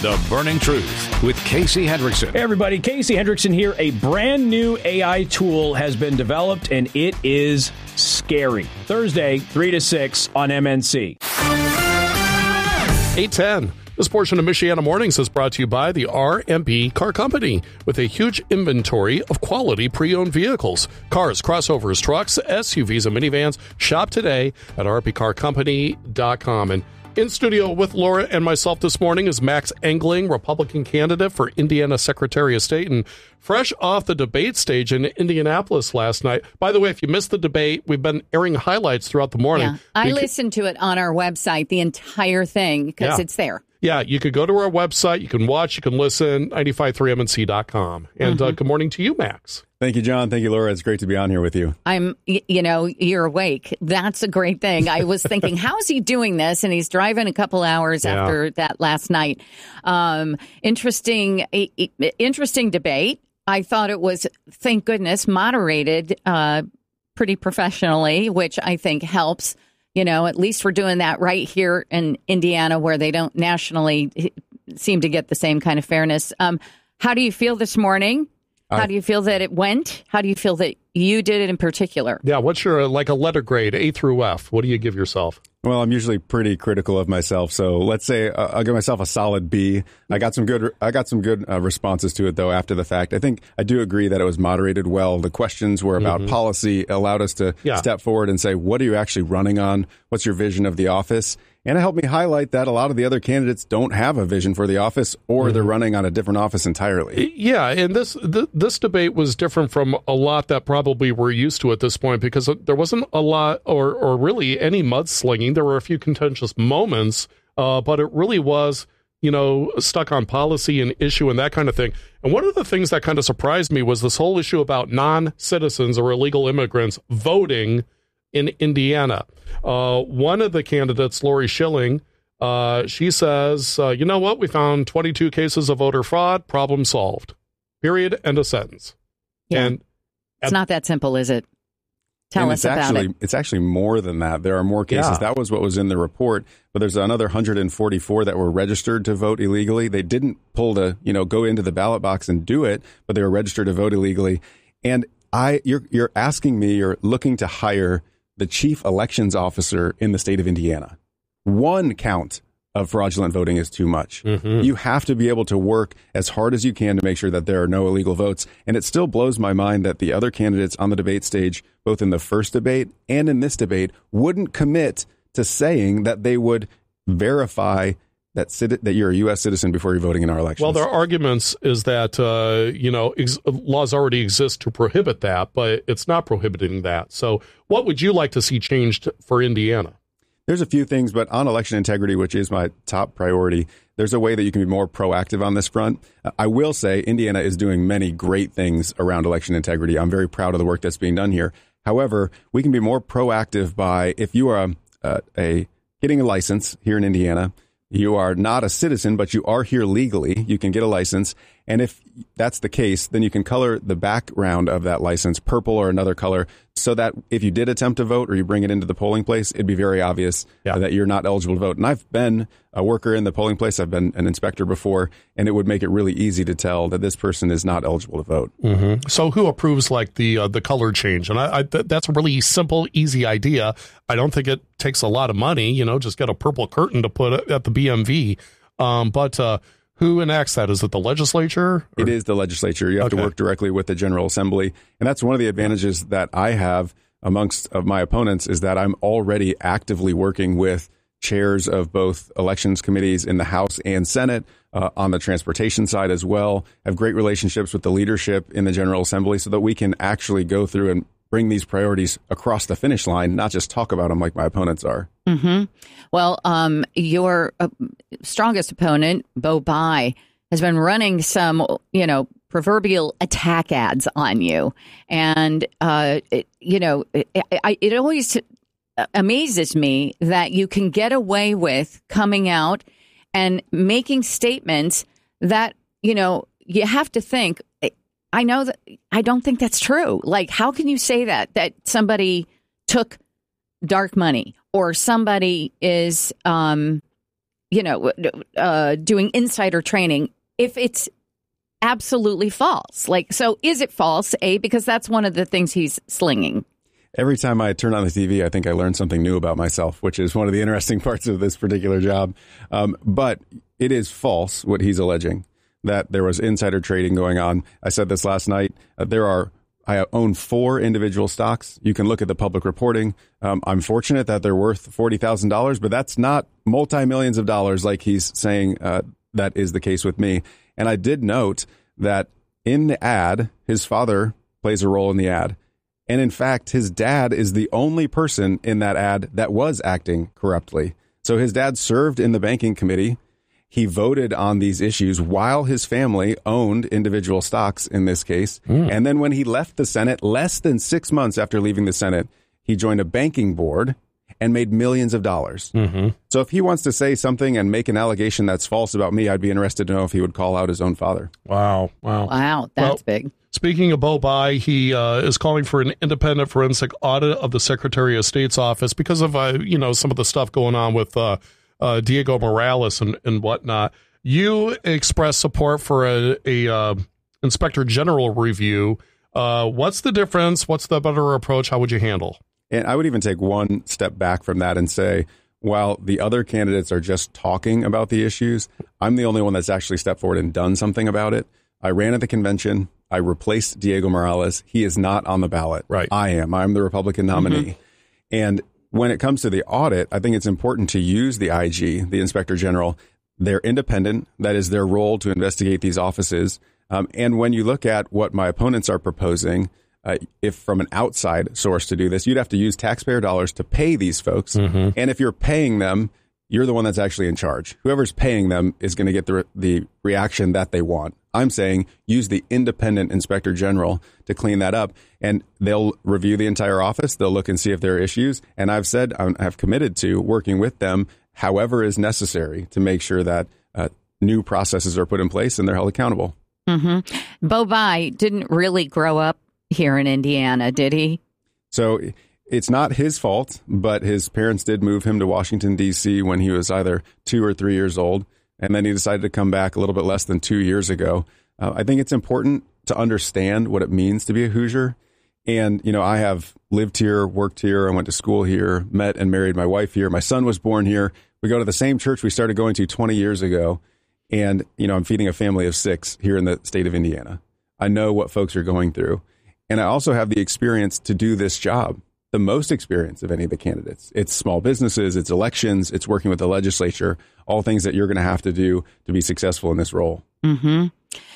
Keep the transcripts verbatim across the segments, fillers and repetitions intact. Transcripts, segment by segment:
The Burning Truth with Casey Hendrickson. Hey everybody, Casey Hendrickson here. A brand new A I tool has been developed and it is scary. Thursday, three to six on M N C. eight ten. This portion of Michiana Mornings is brought to you by the R M P Car Company, with a huge inventory of quality pre-owned vehicles. Cars, crossovers, trucks, S U Vs, and minivans. Shop today at r p car company dot com. And in studio with Laura and myself this morning is Max Engling, Republican candidate for Indiana Secretary of State, and fresh off the debate stage in Indianapolis last night. By the way, if you missed the debate, we've been airing highlights throughout the morning. Yeah, I you listened to it on our website, the entire thing, because yeah. it's there. Yeah, you could go to our website, you can watch, you can listen, nine five three M N C dot com. And mm-hmm. uh, good morning to you, Max. Thank you, John. Thank you, Laura. It's great to be on here with you. I'm, you know, you're awake. That's a great thing. I was thinking, how is he doing this? And he's driving a couple hours yeah. after that last night. Um, interesting, interesting debate. I thought it was, thank goodness, moderated uh, pretty professionally, which I think helps. You know, at least we're doing that right here in Indiana, where they don't nationally seem to get the same kind of fairness. Um, how do you feel this morning? How I, do you feel that it went? How do you feel that you did it in particular? Yeah, what's your, like a letter grade, A through F? What do you give yourself? Well, I'm usually pretty critical of myself, so let's say uh, I'll give myself a solid B. I got some good, I got some good uh, responses to it though after the fact. I think I do agree that it was moderated well. The questions were about mm-hmm. policy, allowed us to yeah. step forward and say, what are you actually running on? What's your vision of the office? And it helped me highlight that a lot of the other candidates don't have a vision for the office, or mm-hmm. they're running on a different office entirely. Yeah, and this th- this debate was different from a lot that probably we're used to at this point, because there wasn't a lot or, or really any mudslinging. There were a few contentious moments, uh, but it really was, you know, stuck on policy and issue and that kind of thing. And one of the things that kind of surprised me was this whole issue about non-citizens or illegal immigrants voting in Indiana. Uh, one of the candidates, Lori Schilling, uh, she says, uh, you know what? We found twenty-two cases of voter fraud. Problem solved. Period. End of sentence. Yeah. And it's at, not that simple, is it? Tell and us it's about actually, it. It's actually more than that. There are more cases. Yeah. That was what was in the report. But there's another one hundred forty-four that were registered to vote illegally. They didn't pull to, you know, go into the ballot box and do it, but they were registered to vote illegally. And I, you're, you're asking me, you're looking to hire the chief elections officer in the state of Indiana. One count of fraudulent voting is too much. Mm-hmm. You have to be able to work as hard as you can to make sure that there are no illegal votes. And it still blows my mind that the other candidates on the debate stage, both in the first debate and in this debate, wouldn't commit to saying that they would verify that citi- that you're a U S citizen before you're voting in our elections. Well, their arguments is that, uh, you know, ex- laws already exist to prohibit that, but it's not prohibiting that. So what would you like to see changed for Indiana? There's a few things, but on election integrity, which is my top priority, there's a way that you can be more proactive on this front. I will say Indiana is doing many great things around election integrity. I'm very proud of the work that's being done here. However, we can be more proactive by, if you are a, a getting a license here in Indiana, you are not a citizen, but you are here legally, you can get a license. And if that's the case, then you can color the background of that license purple or another color, so that if you did attempt to vote or you bring it into the polling place, it'd be very obvious yeah. that you're not eligible to vote. And I've been a worker in the polling place. I've been an inspector before, and it would make it really easy to tell that this person is not eligible to vote. Mm-hmm. So who approves like the uh, the color change? And I, I th- that's a really simple, easy idea. I don't think it takes a lot of money, you know, just get a purple curtain to put at the B M V. Um, but uh, who enacts that? Is it the legislature? Or? It is the legislature. You have okay. to work directly with the General Assembly. And that's one of the advantages that I have amongst of my opponents, is that I'm already actively working with chairs of both elections committees in the House and Senate, uh, on the transportation side as well. I have great relationships with the leadership in the General Assembly, so that we can actually go through and bring these priorities across the finish line, not just talk about them like my opponents are. Mm-hmm. Well, um, your uh, strongest opponent, Bo Bai, has been running some, you know, proverbial attack ads on you. And, uh, it, you know, it, it, it always amazes me that you can get away with coming out and making statements that, you know, you have to think, I know that I don't think that's true. Like, how can you say that, that somebody took dark money or somebody is, um, you know, uh, doing insider trading if it's absolutely false? Like, so is it false, A, because that's one of the things he's slinging? Every time I turn on the T V, I think I learn something new about myself, which is one of the interesting parts of this particular job. Um, but it is false what he's alleging, that there was insider trading going on. I said this last night. Uh, there are I own four individual stocks. You can look at the public reporting. Um, I'm fortunate that they're worth forty thousand dollars, but that's not multi-millions of dollars like he's saying uh, that is the case with me. And I did note that in the ad, his father plays a role in the ad. And in fact, his dad is the only person in that ad that was acting corruptly. So his dad served in the banking committee. He voted on these issues while his family owned individual stocks in this case. Mm. And then when he left the Senate, less than six months after leaving the Senate, he joined a banking board and made millions of dollars. Mm-hmm. So if he wants to say something and make an allegation that's false about me, I'd be interested to know if he would call out his own father. Wow. Wow. Wow. That's well, big. Speaking of Bo Bai, he uh, is calling for an independent forensic audit of the Secretary of State's office because of, uh, you know, some of the stuff going on with uh, uh, Diego Morales and, and whatnot. You express support for a, a uh, Inspector General review. Uh, what's the difference? What's the better approach? How would you handle? And I would even take one step back from that and say, while the other candidates are just talking about the issues, I'm the only one that's actually stepped forward and done something about it. I ran at the convention. I replaced Diego Morales. He is not on the ballot. Right. I am. I'm the Republican nominee. Mm-hmm. And when it comes to the audit, I think it's important to use the I G, the Inspector General. They're independent. That is their role to investigate these offices. Um, and when you look at what my opponents are proposing, uh, if from an outside source to do this, you'd have to use taxpayer dollars to pay these folks. Mm-hmm. And if you're paying them, you're the one that's actually in charge. Whoever's paying them is going to get the the reaction that they want. I'm saying use the independent Inspector General to clean that up, and they'll review the entire office. They'll look and see if there are issues. And I've said I've committed to working with them however is necessary to make sure that uh, new processes are put in place and they're held accountable. Mm-hmm. Bo Bai didn't really grow up here in Indiana, did he? So it's not his fault, but his parents did move him to Washington, D C when he was either two or three years old. And then he decided to come back a little bit less than two years ago. Uh, I think it's important to understand what it means to be a Hoosier. And, you know, I have lived here, worked here. I went to school here, met and married my wife here. My son was born here. We go to the same church we started going to twenty years ago. And, you know, I'm feeding a family of six here in the state of Indiana. I know what folks are going through. And I also have the experience to do this job, the most experience of any of the candidates. It's small businesses, it's elections, it's working with the legislature, all things that you're going to have to do to be successful in this role. Mm-hmm.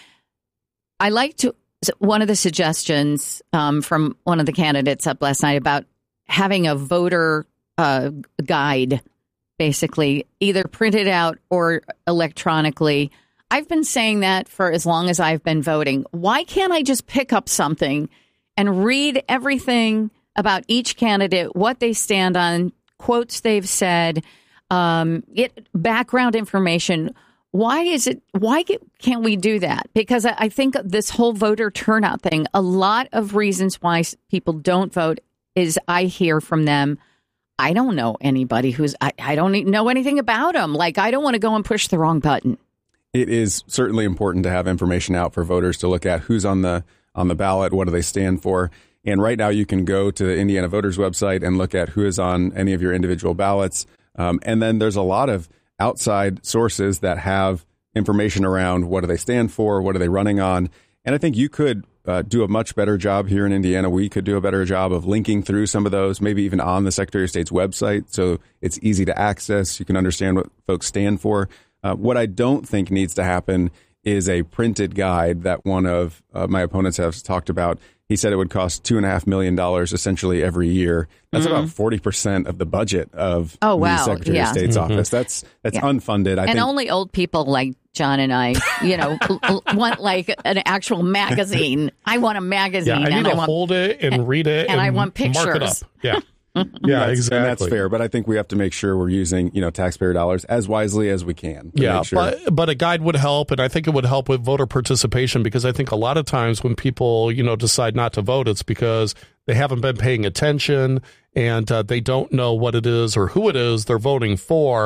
I like to, one of the suggestions um, from one of the candidates up last night about having a voter uh, guide, basically, either printed out or electronically. I've been saying that for as long as I've been voting. Why can't I just pick up something and read everything about each candidate, what they stand on, quotes they've said, um, get background information? Why is it? Why can't we do that? Because I think this whole voter turnout thing, a lot of reasons why people don't vote is I hear from them, I don't know anybody who's, I, I don't know anything about them. Like, I don't want to go and push the wrong button. It is certainly important to have information out for voters to look at who's on the on the ballot, what do they stand for. And right now you can go to the Indiana Voters website and look at who is on any of your individual ballots. Um, and then there's a lot of outside sources that have information around what do they stand for, what are they running on. And I think you could uh, do a much better job here in Indiana. We could do a better job of linking through some of those, maybe even on the Secretary of State's website, so it's easy to access. You can understand what folks stand for. Uh, what I don't think needs to happen is a printed guide that one of uh, my opponents has talked about. He said it would cost two and a half million dollars essentially every year. That's mm-hmm. about forty percent of the budget of oh, wow. the Secretary yeah. of State's mm-hmm. office. That's that's yeah. unfunded. I and think only old people like John and I, you know, want like an actual magazine. I want a magazine. Yeah, I need and to I want, hold it and read it, and, and I want pictures. Mark it up. Yeah. Yeah, that's, exactly. And that's fair, but I think we have to make sure we're using, you know, taxpayer dollars as wisely as we can. Yeah, sure. but but a guide would help, and I think it would help with voter participation, because I think a lot of times when people, you know, decide not to vote, it's because they haven't been paying attention and uh, they don't know what it is or who it is they're voting for.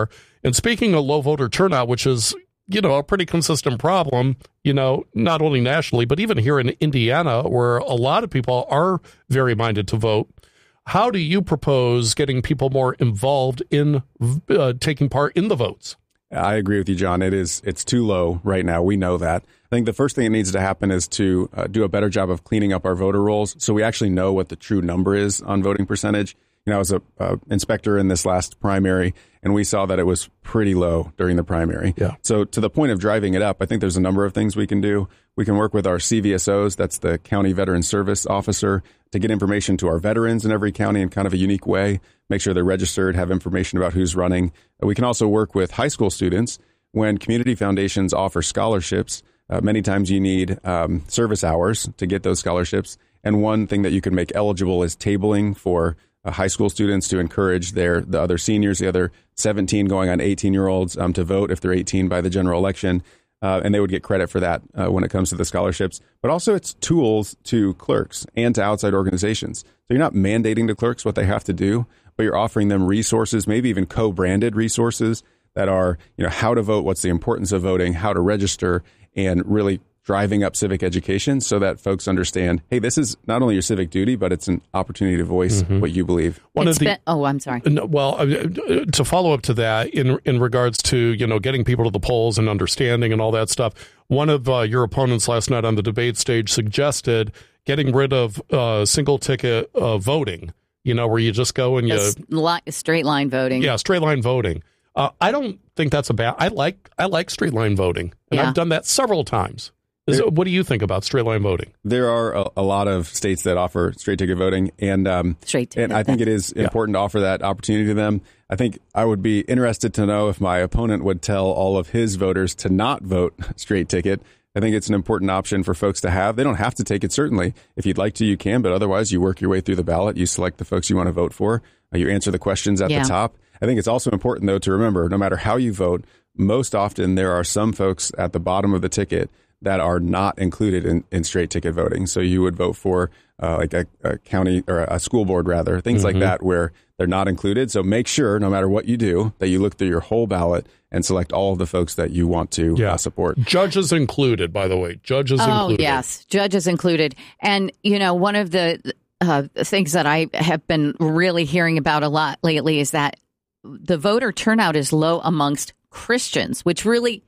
And speaking of low voter turnout, which is, you know, a pretty consistent problem, you know, not only nationally, but even here in Indiana, where a lot of people are very minded to vote. How do you propose getting people more involved in uh, taking part in the votes? I agree with you, John. It is, it's too low right now. We know that. I think the first thing that needs to happen is to uh, do a better job of cleaning up our voter rolls so we actually know what the true number is on voting percentage. You know, I was a uh, inspector in this last primary, and we saw that it was pretty low during the primary. Yeah. So to the point of driving it up, I think there's a number of things we can do. We can work with our C V S Os, that's the County Veteran Service Officer, to get information to our veterans in every county in kind of a unique way, make sure they're registered, have information about who's running. We can also work with high school students. When community foundations offer scholarships, uh, many times you need um, service hours to get those scholarships. And one thing that you can make eligible is tabling for Uh, high school students to encourage their the other seniors, the other seventeen going on eighteen year olds um, to vote if they're eighteen by the general election, uh, and they would get credit for that uh, when it comes to the scholarships. But also it's tools to clerks and to outside organizations. So you're not mandating to clerks what they have to do, but you're offering them resources, maybe even co-branded resources that are, you know, how to vote, what's the importance of voting, how to register, and really driving up civic education so that folks understand, hey, this is not only your civic duty, but it's an opportunity to voice mm-hmm. what you believe. One it's of the, been, oh, I'm sorry. No, well, uh, to follow up to that, in in regards to, you know, getting people to the polls and understanding and all that stuff, one of uh, your opponents last night on the debate stage suggested getting rid of uh, single ticket uh, voting, you know, where you just go and you... Li- straight line voting. Yeah, straight line voting. Uh, I don't think that's a bad... I like, I like straight line voting, and yeah. I've done that several times. Is, there, what do you think about straight line voting? There are a, a lot of states that offer straight ticket voting, and um, straight ticket. and I think it is important yeah. to offer that opportunity to them. I think I would be interested to know if my opponent would tell all of his voters to not vote straight ticket. I think it's an important option for folks to have. They don't have to take it, certainly. If you'd like to, you can, but otherwise you work your way through the ballot. You select the folks you want to vote for. Uh, you answer the questions at yeah. the top. I think it's also important, though, to remember, no matter how you vote, most often there are some folks at the bottom of the ticket that are not included in, in straight ticket voting. So you would vote for uh, like a, a county or a school board, rather, things mm-hmm. like that, where they're not included. So make sure, no matter what you do, that you look through your whole ballot and select all of the folks that you want to yeah. uh, support. Judges included, by the way. Judges oh, included. Oh, yes. Judges included. And, you know, one of the uh, things that I have been really hearing about a lot lately is that the voter turnout is low amongst Christians, which really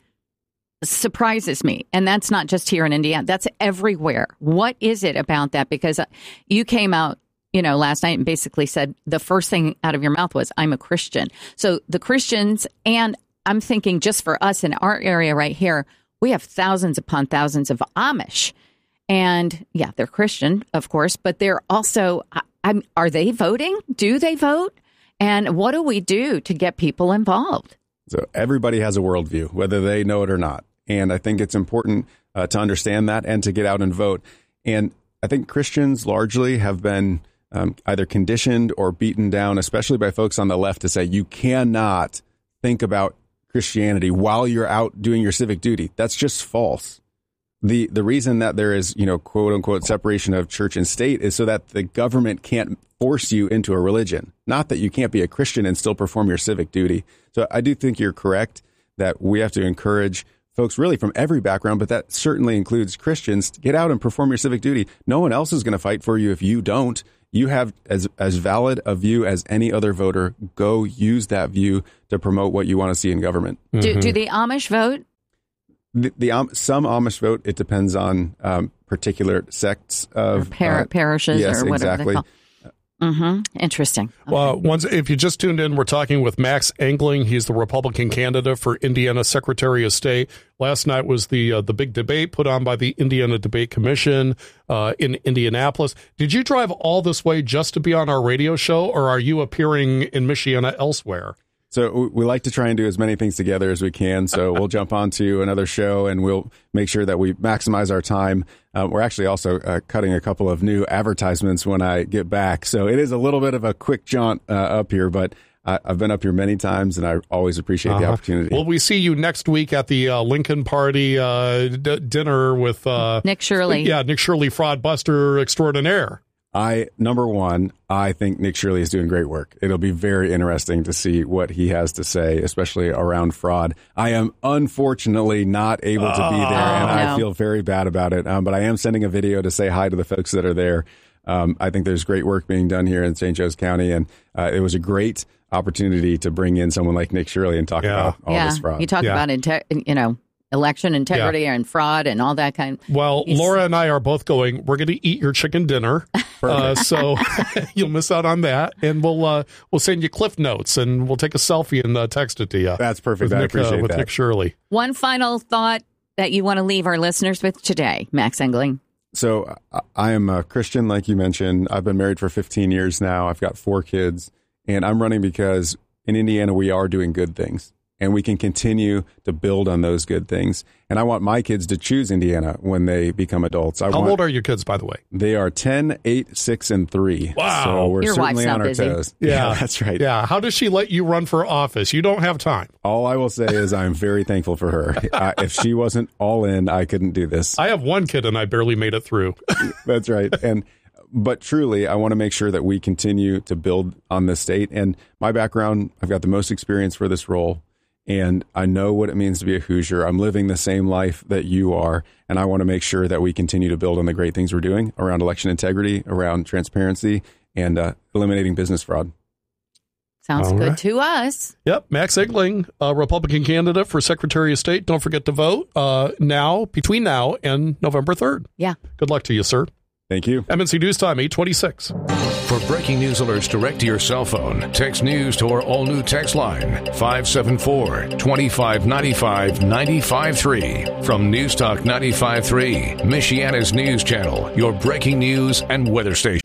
surprises me. And that's not just here in Indiana. That's everywhere. What is it about that? Because you came out, you know, last night and basically said the first thing out of your mouth was, I'm a Christian. So the Christians, and I'm thinking just for us in our area right here, we have thousands upon thousands of Amish. And yeah, they're Christian, of course, but they're also, I'm, are they voting? Do they vote? And what do we do to get people involved? So everybody has a worldview, whether they know it or not. And I think it's important uh, to understand that and to get out and vote. And I think Christians largely have been um, either conditioned or beaten down, especially by folks on the left, to say you cannot think about Christianity while you're out doing your civic duty. That's just false. The the reason that there is, you know, quote unquote separation of church and state is so that the government can't force you into a religion, not that you can't be a Christian and still perform your civic duty. So I do think you're correct that we have to encourage folks really from every background, but that certainly includes Christians, to get out and perform your civic duty. No one else is going to fight for you if you don't. You have as as valid a view as any other voter. Go use that view to promote what you want to see in government. Do, mm-hmm. do the Amish vote? The, the um, some Amish vote. It depends on um, particular sects of or par- uh, parishes yes, or whatever exactly. they call. Mm-hmm. Interesting. Okay. Well, once if you just tuned in, we're talking with Max Engling. He's the Republican candidate for Indiana Secretary of State. Last night was the uh, the big debate put on by the Indiana Debate Commission uh, in Indianapolis. Did you drive all this way just to be on our radio show, or are you appearing in Michiana elsewhere? So we like to try and do as many things together as we can. So we'll jump on to another show and we'll make sure that we maximize our time. Um, we're actually also uh, cutting a couple of new advertisements when I get back. So it is a little bit of a quick jaunt uh, up here, but I, I've been up here many times and I always appreciate uh-huh. the opportunity. Well, we see you next week at the uh, Lincoln Party uh, d- dinner with uh, Nick Shirley. Yeah, Nick Shirley, fraud buster extraordinaire. I number one, I think Nick Shirley is doing great work. It'll be very interesting to see what he has to say, especially around fraud. I am unfortunately not able to be there, and Oh, no. I feel very bad about it. Um, but I am sending a video to say hi to the folks that are there. Um, I think there's great work being done here in Saint Joe's County, and uh, it was a great opportunity to bring in someone like Nick Shirley and talk Yeah. about all yeah, this fraud. you talk Yeah. about inte- you know election integrity Yeah. and fraud and all that kind. Well, He's- Laura and I are both going, we're going to eat your chicken dinner. Uh, so you'll miss out on that. And we'll uh, we'll send you Cliff Notes, and we'll take a selfie and uh, text it to you. That's perfect. With I Nick, appreciate uh, with that. Nick Shirley. One final thought that you want to leave our listeners with today, Max Engling. So I- I am a Christian, like you mentioned. I've been married for fifteen years now. I've got four kids, and I'm running because in Indiana, we are doing good things, and we can continue to build on those good things. And I want my kids to choose Indiana when they become adults. I How want, old are your kids, by the way? They are ten, eight, six, and three. Wow. So we're Your certainly wife's on not our busy. toes. Yeah, that's right. Yeah. How does she let you run for office? You don't have time. All I will say is I'm very thankful for her. I, if she wasn't all in, I couldn't do this. I have one kid, and I barely made it through. That's right. And but truly, I want to make sure that we continue to build on this state. And my background, I've got the most experience for this role, and I know what it means to be a Hoosier. I'm living the same life that you are, and I want to make sure that we continue to build on the great things we're doing around election integrity, around transparency, and uh, eliminating business fraud. Sounds All good right. to us. Yep. Max Engling, a Republican candidate for Secretary of State. Don't forget to vote uh, now, between now and November third. Yeah. Good luck to you, sir. Thank you. M N C News Time, eight twenty-six. For breaking news alerts direct to your cell phone, text news to our all-new text line, five seven four, two five nine five, nine five three. From News Talk ninety-five point three, Michiana's news channel, your breaking news and weather station.